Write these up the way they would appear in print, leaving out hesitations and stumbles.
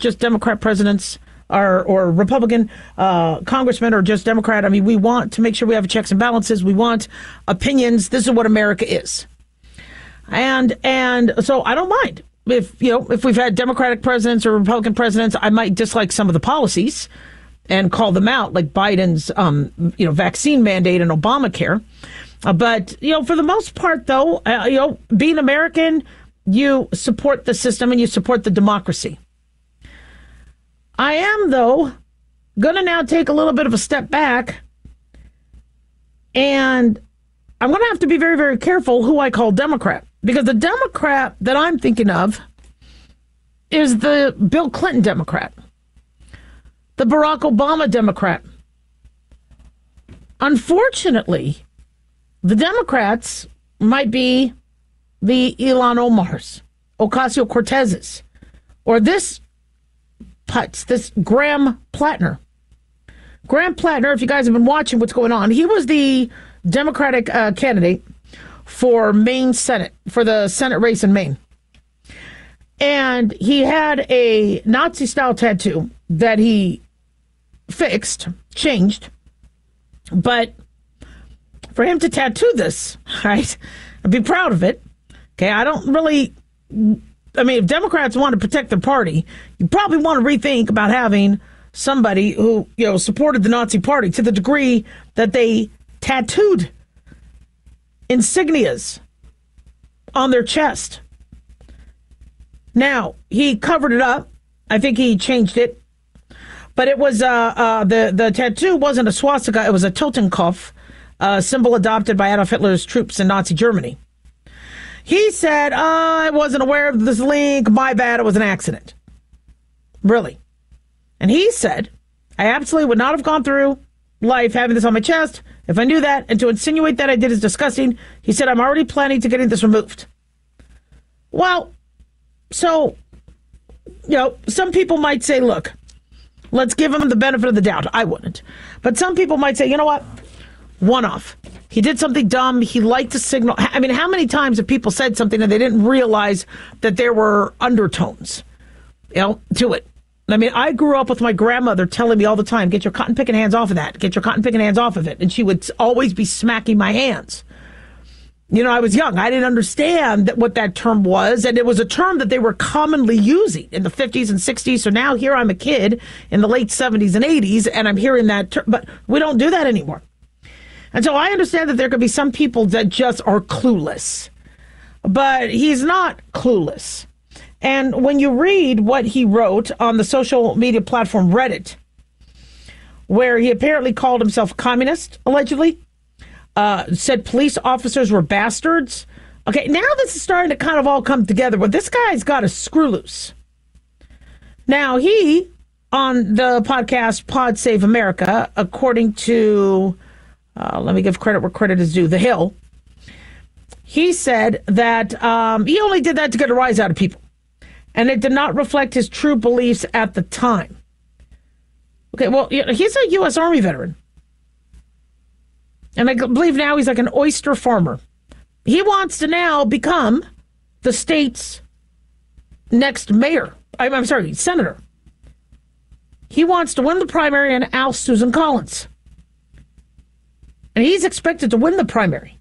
just Democrat presidents or Republican congressmen or just Democrat. I mean, we want to make sure we have checks and balances. We want opinions. This is what America is. And so I don't mind if we've had Democratic presidents or Republican presidents. I might dislike some of the policies and call them out, like Biden's vaccine mandate and Obamacare. But for the most part, though, being American, you support the system and you support the democracy. I am, though, going to now take a little bit of a step back, and I'm going to have to be very, very careful who I call Democrat, because the Democrat that I'm thinking of is the Bill Clinton Democrat, the Barack Obama Democrat. Unfortunately, the Democrats might be the Ilhan Omars, Ocasio-Cortezes, or this Graham Plattner. Graham Plattner, if you guys have been watching what's going on, he was the Democratic candidate for Maine Senate, for the Senate race in Maine. And he had a Nazi-style tattoo that he changed. But for him to tattoo this, right, I'd be proud of it. Okay, if Democrats want to protect their party, you probably want to rethink about having somebody who, supported the Nazi party to the degree that they tattooed insignias on their chest. Now, he covered it up. I think he changed it. But it was, the tattoo wasn't a swastika, it was a Totenkopf, symbol adopted by Adolf Hitler's troops in Nazi Germany. He said, I wasn't aware of this link. My bad. It was an accident. Really. And he said, I absolutely would not have gone through life having this on my chest if I knew that. And to insinuate that I did is disgusting. He said, I'm already planning to getting this removed. Well, so, some people might say, look, let's give him the benefit of the doubt. I wouldn't. But some people might say, you know what? One-off. He did something dumb. He liked to signal. I mean, how many times have people said something and they didn't realize that there were undertones, to it? I mean, I grew up with my grandmother telling me all the time, get your cotton picking hands off of that. Get your cotton picking hands off of it. And she would always be smacking my hands. I was young. I didn't understand what that term was. And it was a term that they were commonly using in the 50s and 60s. So now here I'm a kid in the late 70s and 80s, and I'm hearing that term. But we don't do that anymore. And so I understand that there could be some people that just are clueless. But he's not clueless. And when you read what he wrote on the social media platform Reddit, where he apparently called himself communist, allegedly, said police officers were bastards. Okay, now this is starting to kind of all come together. But this guy's got a screw loose. Now, he, on the podcast Pod Save America, according to... let me give credit where credit is due. The Hill. He said that he only did that to get a rise out of people. And it did not reflect his true beliefs at the time. Okay, well, he's a U.S. Army veteran. And I believe now he's like an oyster farmer. He wants to now become the state's next mayor. I'm sorry, senator. He wants to win the primary and oust Susan Collins. And he's expected to win the primary.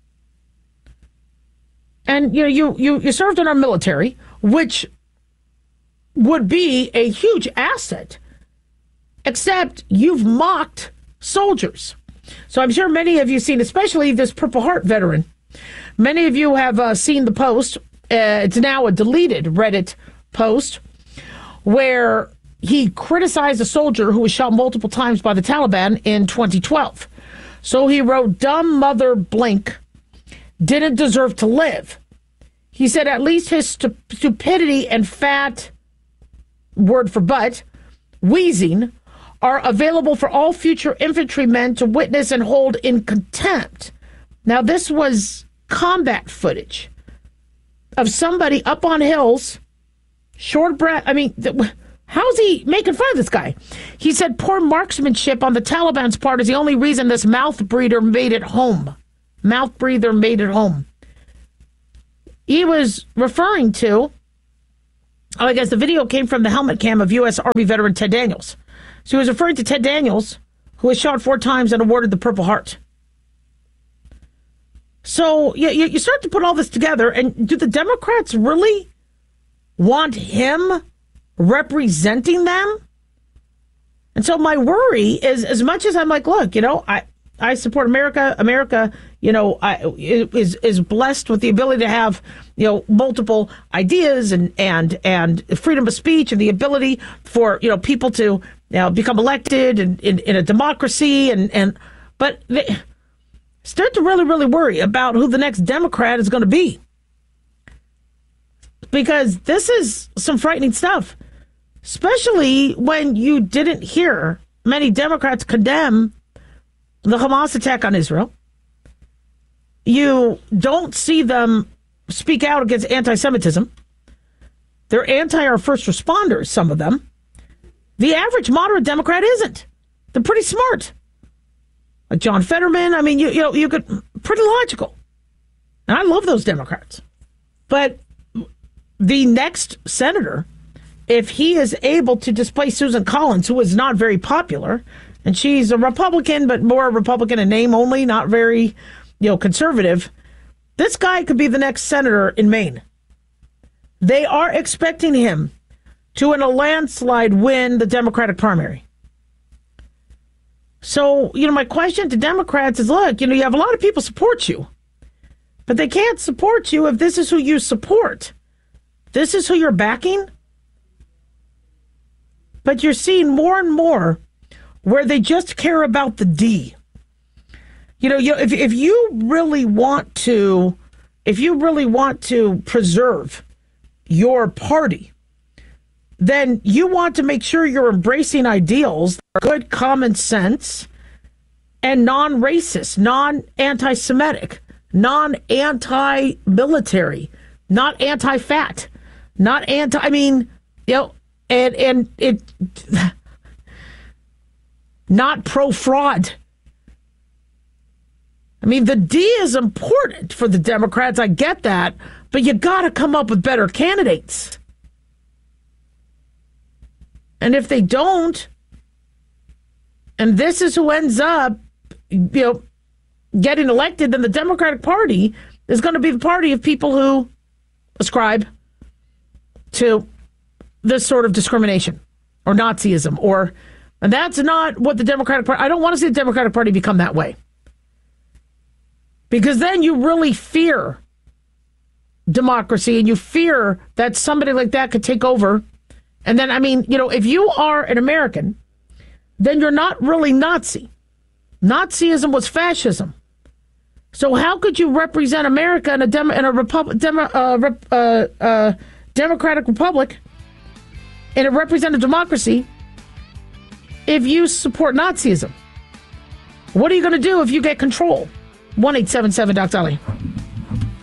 And you served in our military, which would be a huge asset, except you've mocked soldiers. So I'm sure many of you seen, especially this Purple Heart veteran, many of you have seen the post. It's now a deleted Reddit post where he criticized a soldier who was shot multiple times by the Taliban in 2012. So he wrote, dumb mother blink didn't deserve to live. He said at least his stupidity and fat, word for butt, wheezing, are available for all future infantrymen to witness and hold in contempt. Now, this was combat footage of somebody up on hills, short breath. I mean, how's he making fun of this guy? He said poor marksmanship on the Taliban's part is the only reason this mouth breather made it home. Mouth breather made it home. He was referring to I guess the video came from the helmet cam of U.S. Army veteran Ted Daniels. So he was referring to Ted Daniels, who was shot 4 times and awarded the Purple Heart. So you start to put all this together, and do the Democrats really want him representing them? And so my worry is, as much as I'm like, look, I support America. America, is blessed with the ability to have, multiple ideas and freedom of speech and the ability for, people to become elected in a democracy. But they start to really, really worry about who the next Democrat is going to be. Because this is some frightening stuff, especially when you didn't hear many Democrats condemn the Hamas attack on Israel. You don't see them speak out against anti-Semitism. They're anti our first responders, some of them. The average moderate Democrat isn't. They're pretty smart. Like John Fetterman, I mean, you could, pretty logical. And I love those Democrats. But the next senator, if he is able to displace Susan Collins, who is not very popular, and she's a Republican, but more Republican in name only, not very, conservative, this guy could be the next senator in Maine. They are expecting him to, in a landslide, win the Democratic primary. So, my question to Democrats is, look, you have a lot of people support you, but they can't support you if this is who you support. This is who you're backing. But you're seeing more and more where they just care about the D. If you really want to preserve your party, then you want to make sure you're embracing ideals that are good common sense and non-racist, non-anti-Semitic, non-anti-military, not anti-fat, not anti, and it not pro-fraud. I mean, the D is important for the Democrats. I get that, but you got to come up with better candidates. And if they don't, and this is who ends up, getting elected, then the Democratic Party is going to be the party of people who ascribe to this sort of discrimination or Nazism, and that's not what the Democratic Party. I don't want to see the Democratic Party become that way, because then you really fear democracy and you fear that somebody like that could take over. And then, if you are an American, then you're not really Nazi. Nazism was fascism. So how could you represent America in a democratic republic, in a representative democracy, if you support Nazism? What are you going to do if you get control? 1-877-DOC-SALLY.